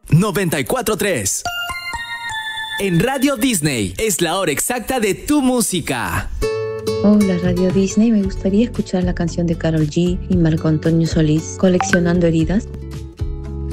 94.3. En Radio Disney es la hora exacta de tu música. Hola Radio Disney, me gustaría escuchar la canción de Karol G y Marco Antonio Solís, Coleccionando Heridas.